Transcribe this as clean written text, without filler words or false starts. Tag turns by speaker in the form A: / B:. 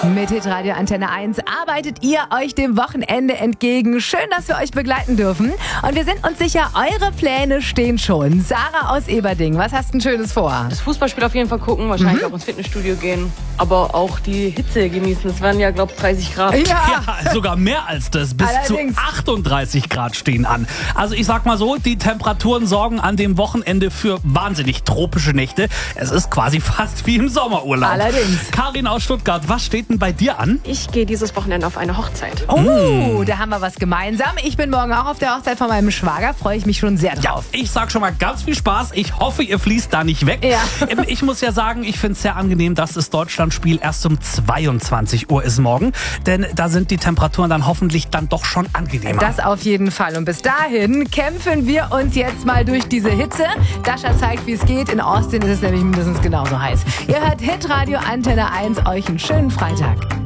A: Mit Hitradio Antenne 1 arbeitet ihr euch dem Wochenende entgegen. Schön, dass wir euch begleiten dürfen. Und wir sind uns sicher, eure Pläne stehen schon. Sarah aus Eberding, was hast du denn Schönes vor?
B: Das Fußballspiel auf jeden Fall gucken, wahrscheinlich auch ins Fitnessstudio gehen. Aber auch die Hitze genießen. Es werden ja, glaube ich, 30 Grad.
A: Ja.
C: Ja, sogar mehr als das. Bis
A: Allerdings.
C: zu 38 Grad stehen an. Also ich sag mal so, die Temperaturen sorgen an dem Wochenende für wahnsinnig tropische Nächte. Es ist quasi fast wie im Sommerurlaub.
A: Allerdings.
C: Karin aus Stuttgart, was steht denn bei dir an?
B: Ich gehe dieses Wochenende auf eine Hochzeit.
A: Oh, da haben wir was gemeinsam. Ich bin morgen auch auf der Hochzeit von meinem Schwager. Freue ich mich schon sehr drauf.
C: Ich sag schon mal ganz viel Spaß. Ich hoffe, ihr fließt da nicht weg.
A: Ja.
C: Ich muss ja sagen, ich finde es sehr angenehm, dass das Deutschlandspiel erst um 22 Uhr ist morgen. Denn da sind die Temperaturen dann hoffentlich dann doch schon angenehmer.
A: Das auf jeden Fall. Und bis dahin kämpfen wir uns jetzt mal durch diese Hitze. Dasha zeigt, wie es geht. In Austin ist es nämlich mindestens genauso heiß. Ihr hört Hitradio Antenne 1. Euch einen schönen Freitag.